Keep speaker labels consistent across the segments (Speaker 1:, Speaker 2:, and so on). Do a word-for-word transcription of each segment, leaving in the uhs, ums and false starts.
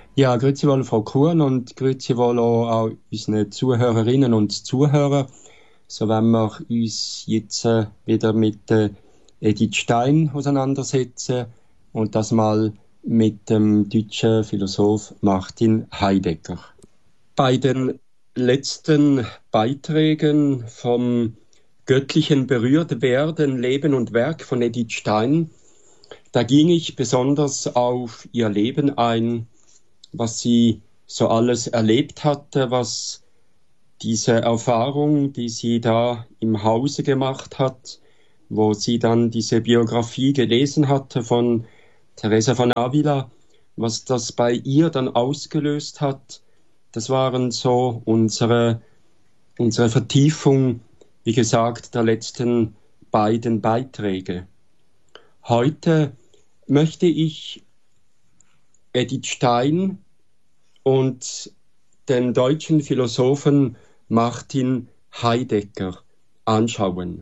Speaker 1: Ja, grüezi wohl, Frau Kuhn, und grüezi wohl auch, auch unsere Zuhörerinnen und Zuhörer. So werden wir uns jetzt äh, wieder mit äh, Edith Stein auseinandersetzen, und das mal mit dem deutschen Philosoph Martin Heidegger. Bei den letzten Beiträgen vom göttlichen Berührtwerden, Leben und Werk von Edith Stein, da ging ich besonders auf ihr Leben ein, was sie so alles erlebt hatte, was diese Erfahrung, die sie da im Hause gemacht hat, wo sie dann diese Biografie gelesen hatte von Teresa von Avila, was das bei ihr dann ausgelöst hat, das waren so unsere, unsere Vertiefung, wie gesagt, der letzten beiden Beiträge. Heute möchte ich Edith Stein und den deutschen Philosophen Martin Heidegger anschauen.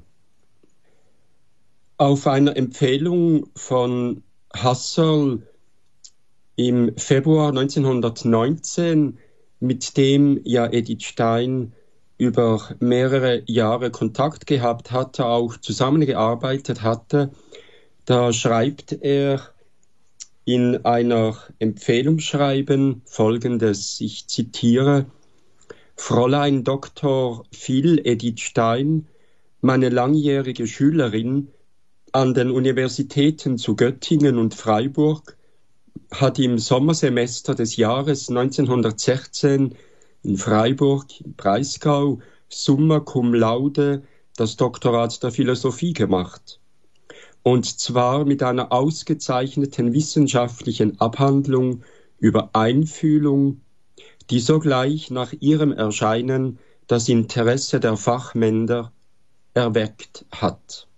Speaker 1: Auf einer Empfehlung von Husserl im Februar neunzehnhundertneunzehn, mit dem ja Edith Stein über mehrere Jahre Kontakt gehabt hatte, auch zusammengearbeitet hatte, da schreibt er in einer Empfehlungsschreiben Folgendes, ich zitiere: Fräulein Doktor Phil Edith Stein, meine langjährige Schülerin an den Universitäten zu Göttingen und Freiburg, hat im Sommersemester des Jahres neunzehnhundertsechzehn in Freiburg im Breisgau summa cum laude das Doktorat der Philosophie gemacht. Und zwar mit einer ausgezeichneten wissenschaftlichen Abhandlung über Einfühlung, die sogleich nach ihrem Erscheinen das Interesse der Fachmänner erweckt hat.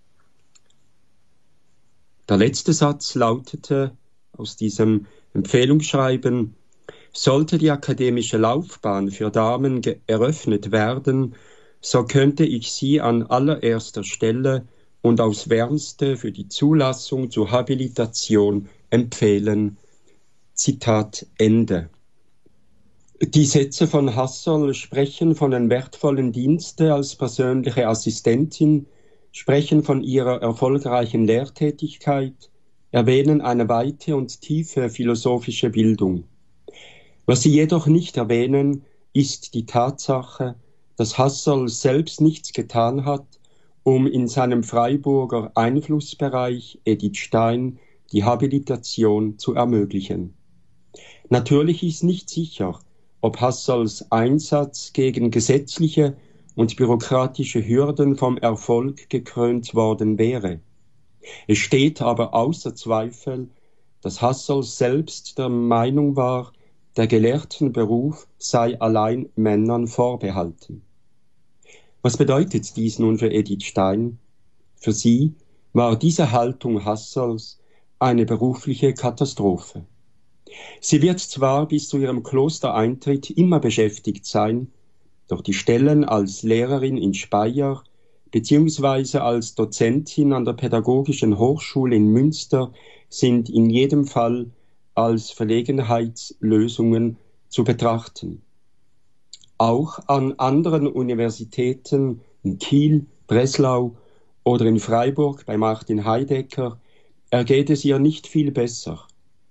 Speaker 1: Der letzte Satz lautete aus diesem Empfehlungsschreiben: Sollte die akademische Laufbahn für Damen eröffnet werden, so könnte ich sie an allererster Stelle und aufs Wärmste für die Zulassung zur Habilitation empfehlen. Zitat Ende. Die Sätze von Husserl sprechen von den wertvollen Diensten als persönliche Assistentin, sprechen von ihrer erfolgreichen Lehrtätigkeit, erwähnen eine weite und tiefe philosophische Bildung. Was sie jedoch nicht erwähnen, ist die Tatsache, dass Husserl selbst nichts getan hat, um in seinem Freiburger Einflussbereich Edith Stein die Habilitation zu ermöglichen. Natürlich ist nicht sicher, ob Husserls Einsatz gegen gesetzliche und bürokratische Hürden vom Erfolg gekrönt worden wäre. Es steht aber außer Zweifel, dass Husserl selbst der Meinung war, der Gelehrtenberuf sei allein Männern vorbehalten. Was bedeutet dies nun für Edith Stein? Für sie war diese Haltung Husserls eine berufliche Katastrophe. Sie wird zwar bis zu ihrem Klostereintritt immer beschäftigt sein, doch die Stellen als Lehrerin in Speyer beziehungsweise als Dozentin an der Pädagogischen Hochschule in Münster sind in jedem Fall als Verlegenheitslösungen zu betrachten. Auch an anderen Universitäten in Kiel, Breslau oder in Freiburg bei Martin Heidegger ergeht es ihr nicht viel besser.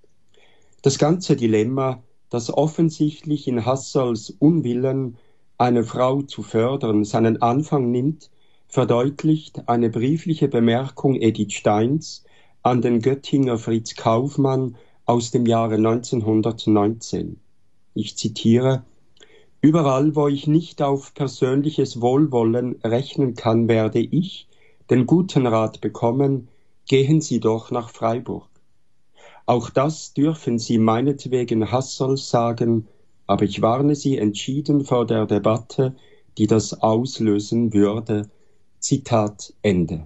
Speaker 1: Das ganze Dilemma, das offensichtlich in Husserls Unwillen, eine Frau zu fördern, seinen Anfang nimmt, verdeutlicht eine briefliche Bemerkung Edith Steins an den Göttinger Fritz Kaufmann aus dem Jahre neunzehnhundertneunzehn. Ich zitiere: Überall, wo ich nicht auf persönliches Wohlwollen rechnen kann, werde ich den guten Rat bekommen, gehen Sie doch nach Freiburg. Auch das dürfen Sie meinetwegen Husserl sagen, aber ich warne Sie entschieden vor der Debatte, die das auslösen würde. Zitat Ende.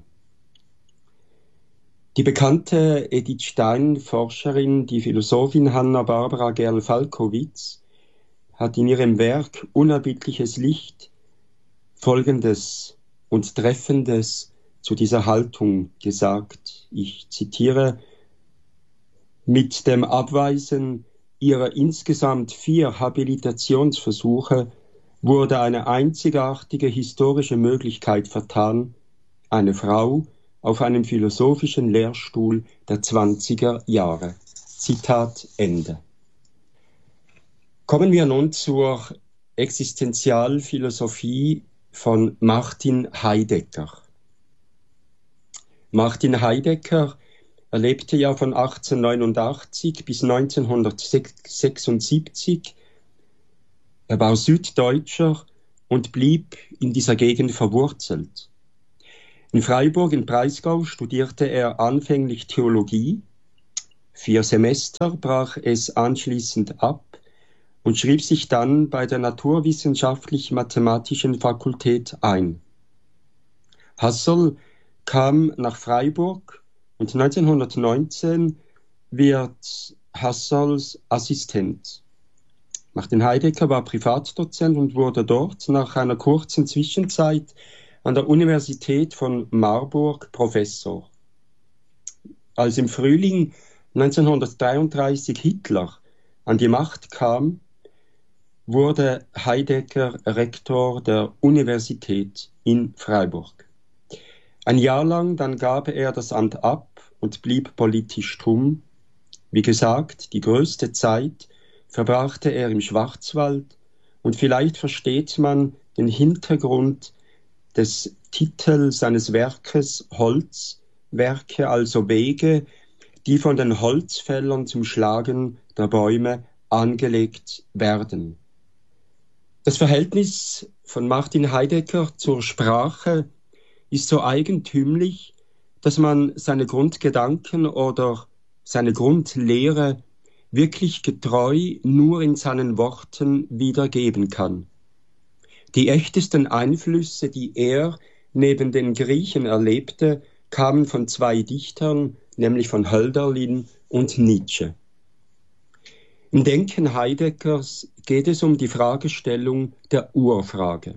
Speaker 1: Die bekannte Edith Stein-Forscherin, die Philosophin Hanna-Barbara Gerl-Falkowitz, hat in ihrem Werk Unerbittliches Licht Folgendes und Treffendes zu dieser Haltung gesagt. Ich zitiere: Mit dem Abweisen ihrer insgesamt vier Habilitationsversuche wurde eine einzigartige historische Möglichkeit vertan, eine Frau auf einen philosophischen Lehrstuhl der zwanziger Jahre. Zitat Ende. Kommen wir nun zur Existenzialphilosophie von Martin Heidegger. Martin Heidegger er lebte ja von achtzehnhundertneunundachtzig bis neunzehnhundertsechsundsiebzig. Er war Süddeutscher und blieb in dieser Gegend verwurzelt. In Freiburg im Breisgau studierte er anfänglich Theologie. Vier Semester brach es anschließend ab und schrieb sich dann bei der Naturwissenschaftlich-Mathematischen Fakultät ein. Husserl kam nach Freiburg und neunzehnhundertneunzehn wird Husserls Assistent. Martin Heidegger war Privatdozent und wurde dort nach einer kurzen Zwischenzeit an der Universität von Marburg Professor. Als im Frühling neunzehnhundertdreiunddreißig Hitler an die Macht kam, wurde Heidegger Rektor der Universität in Freiburg. Ein Jahr lang dann gab er das Amt ab und blieb politisch stumm. Wie gesagt, die größte Zeit verbrachte er im Schwarzwald und vielleicht versteht man den Hintergrund des Titels seines Werkes Holzwerke, also Wege, die von den Holzfällern zum Schlagen der Bäume angelegt werden. Das Verhältnis von Martin Heidegger zur Sprache ist so eigentümlich, dass man seine Grundgedanken oder seine Grundlehre wirklich getreu nur in seinen Worten wiedergeben kann. Die echtesten Einflüsse, die er neben den Griechen erlebte, kamen von zwei Dichtern, nämlich von Hölderlin und Nietzsche. Im Denken Heideggers geht es um die Fragestellung der Urfrage.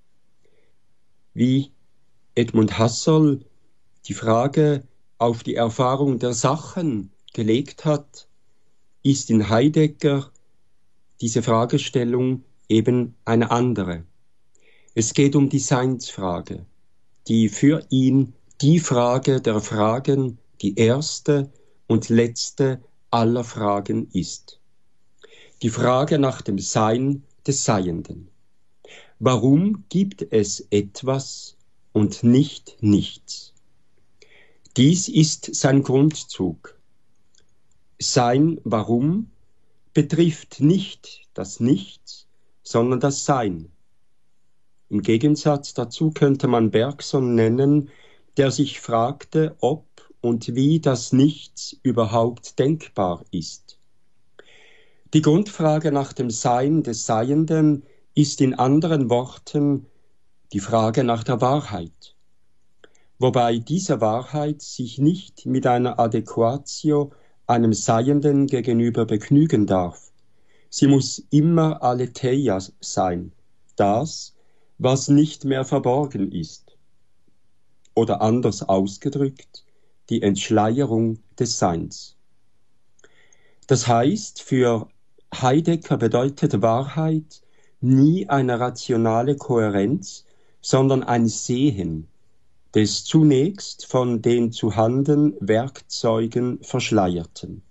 Speaker 1: Wie Edmund Husserl die Frage auf die Erfahrung der Sachen gelegt hat, ist in Heidegger diese Fragestellung eben eine andere. Es geht um die Seinsfrage, die für ihn die Frage der Fragen, die erste und letzte aller Fragen ist. Die Frage nach dem Sein des Seienden. Warum gibt es etwas und nicht nichts? Dies ist sein Grundzug. Sein Warum betrifft nicht das Nichts, sondern das Sein. Im Gegensatz dazu könnte man Bergson nennen, der sich fragte, ob und wie das Nichts überhaupt denkbar ist. Die Grundfrage nach dem Sein des Seienden ist in anderen Worten die Frage nach der Wahrheit, wobei diese Wahrheit sich nicht mit einer Adequatio einem Seienden gegenüber begnügen darf. Sie muss immer aletheia sein, das, was nicht mehr verborgen ist. Oder anders ausgedrückt, die Entschleierung des Seins. Das heißt, für Heidegger bedeutet Wahrheit nie eine rationale Kohärenz, sondern ein Sehen des zunächst von den zuhanden Werkzeugen Verschleierten.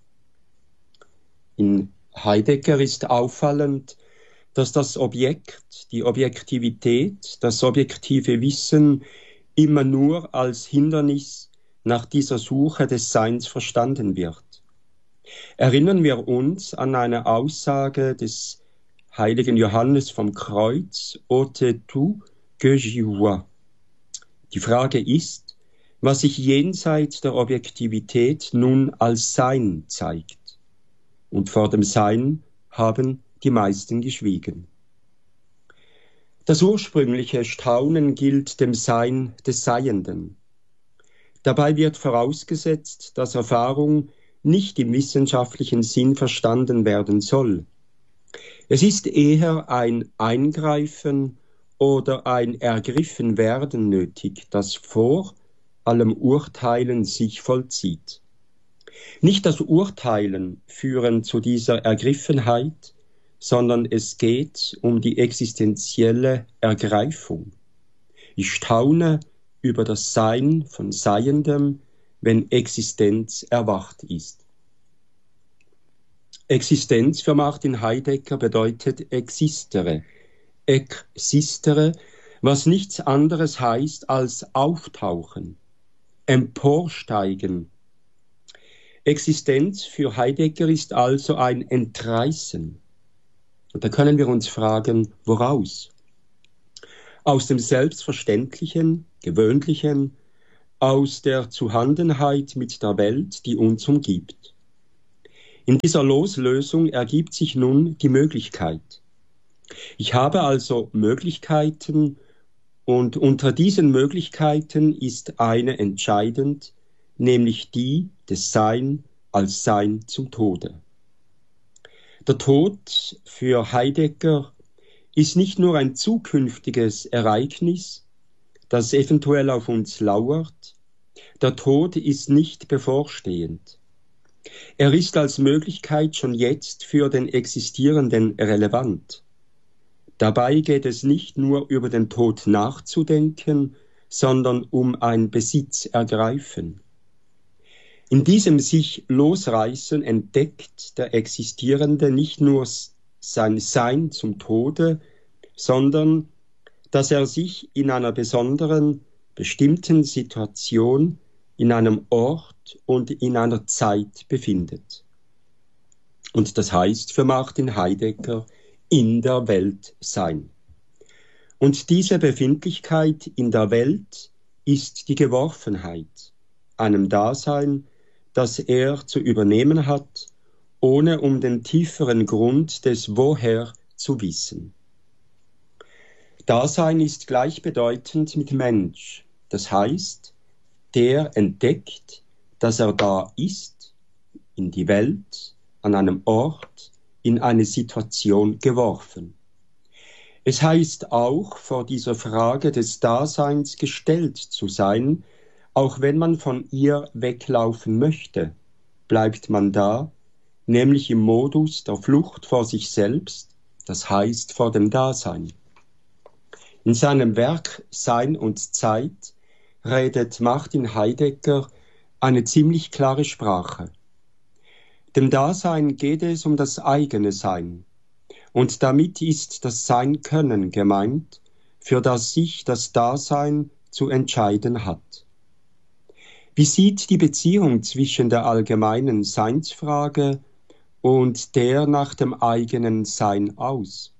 Speaker 1: In Heidegger ist auffallend, dass das Objekt, die Objektivität, das objektive Wissen immer nur als Hindernis nach dieser Suche des Seins verstanden wird. Erinnern wir uns an eine Aussage des heiligen Johannes vom Kreuz, Ôte tout que j'y vois. Die Frage ist, was sich jenseits der Objektivität nun als Sein zeigt. Und vor dem Sein haben die meisten geschwiegen. Das ursprüngliche Staunen gilt dem Sein des Seienden. Dabei wird vorausgesetzt, dass Erfahrung nicht im wissenschaftlichen Sinn verstanden werden soll. Es ist eher ein Eingreifen oder ein Ergriffenwerden nötig, das vor allem Urteilen sich vollzieht. Nicht das Urteilen führen zu dieser Ergriffenheit, sondern es geht um die existenzielle Ergreifung. Ich staune über das Sein von Seiendem, wenn Existenz erwacht ist. Existenz für Martin Heidegger bedeutet existere, existere, was nichts anderes heißt als auftauchen, emporsteigen. Existenz für Heidegger ist also ein Entreißen. Und da können wir uns fragen, woraus? Aus dem Selbstverständlichen, Gewöhnlichen, aus der Zuhandenheit mit der Welt, die uns umgibt. In dieser Loslösung ergibt sich nun die Möglichkeit. Ich habe also Möglichkeiten und unter diesen Möglichkeiten ist eine entscheidend, nämlich die des Sein als Sein zum Tode. Der Tod für Heidegger ist nicht nur ein zukünftiges Ereignis, das eventuell auf uns lauert. Der Tod ist nicht bevorstehend. Er ist als Möglichkeit schon jetzt für den Existierenden relevant. Dabei geht es nicht nur über den Tod nachzudenken, sondern um ein Besitzergreifen. In diesem sich losreißen entdeckt der Existierende nicht nur sein Sein zum Tode, sondern dass er sich in einer besonderen, bestimmten Situation, in einem Ort und in einer Zeit befindet. Und das heißt für Martin Heidegger, in der Welt sein. Und diese Befindlichkeit in der Welt ist die Geworfenheit, einem Dasein, das er zu übernehmen hat, ohne um den tieferen Grund des Woher zu wissen. Dasein ist gleichbedeutend mit Mensch, das heißt, der entdeckt, dass er da ist, in die Welt, an einem Ort, in eine Situation geworfen. Es heißt auch, vor dieser Frage des Daseins gestellt zu sein, auch wenn man von ihr weglaufen möchte, bleibt man da, nämlich im Modus der Flucht vor sich selbst, das heißt vor dem Dasein. In seinem Werk Sein und Zeit redet Martin Heidegger eine ziemlich klare Sprache. Dem Dasein geht es um das eigene Sein, und damit ist das Sein-Können gemeint, für das sich das Dasein zu entscheiden hat. Wie sieht die Beziehung zwischen der allgemeinen Seinsfrage und der nach dem eigenen Sein aus?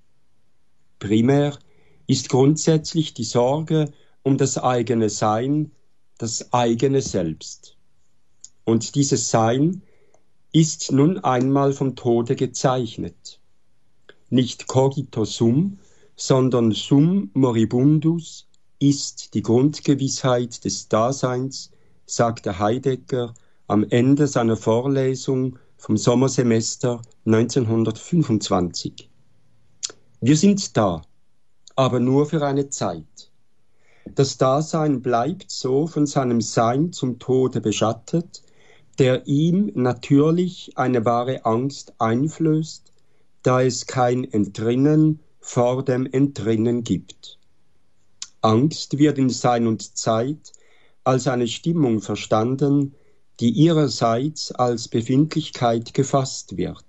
Speaker 1: Primär ist grundsätzlich die Sorge um das eigene Sein, das eigene Selbst. Und dieses Sein ist nun einmal vom Tode gezeichnet. Nicht cogito sum, sondern sum moribundus ist die Grundgewissheit des Daseins, sagte Heidegger am Ende seiner Vorlesung vom Sommersemester neunzehnhundertfünfundzwanzig. Wir sind da, aber nur für eine Zeit. Das Dasein bleibt so von seinem Sein zum Tode beschattet, der ihm natürlich eine wahre Angst einflößt, da es kein Entrinnen vor dem Entrinnen gibt. Angst wird in Sein und Zeit als eine Stimmung verstanden, die ihrerseits als Befindlichkeit gefasst wird.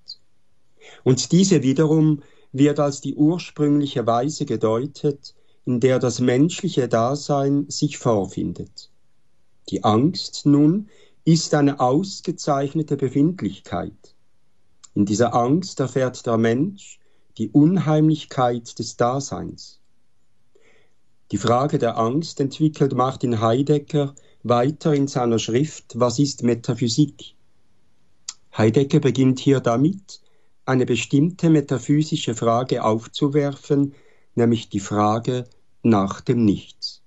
Speaker 1: Und diese wiederum wird als die ursprüngliche Weise gedeutet, in der das menschliche Dasein sich vorfindet. Die Angst nun ist eine ausgezeichnete Befindlichkeit. In dieser Angst erfährt der Mensch die Unheimlichkeit des Daseins. Die Frage der Angst entwickelt Martin Heidegger weiter in seiner Schrift Was ist Metaphysik? Heidegger beginnt hier damit, eine bestimmte metaphysische Frage aufzuwerfen, nämlich die Frage nach dem Nichts.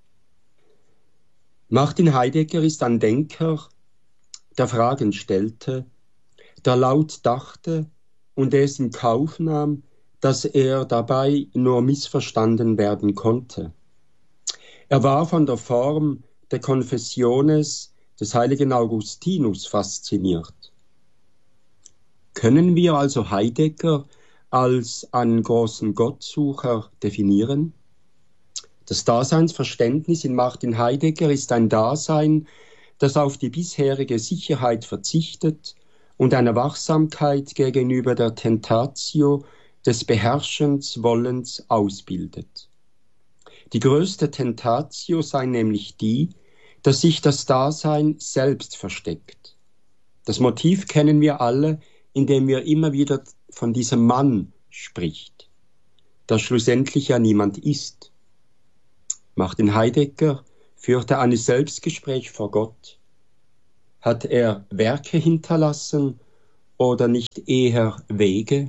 Speaker 1: Martin Heidegger ist ein Denker, der Fragen stellte, der laut dachte und es in Kauf nahm, dass er dabei nur missverstanden werden konnte. Er war von der Form der Confessiones des heiligen Augustinus fasziniert. Können wir also Heidegger als einen großen Gottsucher definieren? Das Daseinsverständnis in Martin Heidegger ist ein Dasein, das auf die bisherige Sicherheit verzichtet und eine Wachsamkeit gegenüber der Tentatio des Beherrschenswollens ausbildet. Die größte Tentatio sei nämlich die, dass sich das Dasein selbst versteckt. Das Motiv kennen wir alle, indem wir immer wieder von diesem Mann spricht, der schlussendlich ja niemand ist. Martin Heidegger führte ein Selbstgespräch vor Gott. Hat er Werke hinterlassen oder nicht eher Wege?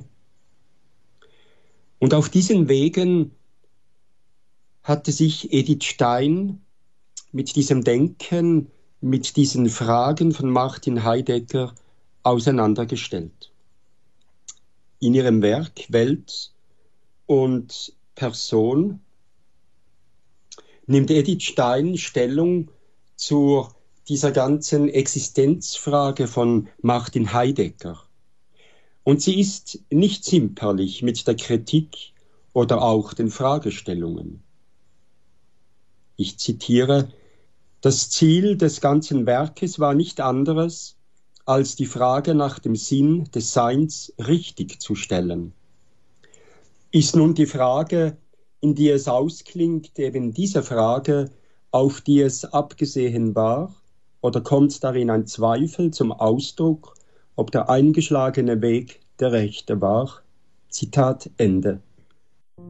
Speaker 1: Und auf diesen Wegen hatte sich Edith Stein mit diesem Denken, mit diesen Fragen von Martin Heidegger auseinandergestellt. In ihrem Werk Welt und Person nimmt Edith Stein Stellung zu dieser ganzen Existenzfrage von Martin Heidegger. Und sie ist nicht zimperlich mit der Kritik oder auch den Fragestellungen. Ich zitiere: Das Ziel des ganzen Werkes war nicht anderes, als die Frage nach dem Sinn des Seins richtig zu stellen. Ist nun die Frage, in die es ausklingt, eben diese Frage, auf die es abgesehen war, oder kommt darin ein Zweifel zum Ausdruck, ob der eingeschlagene Weg der rechte war? Zitat Ende.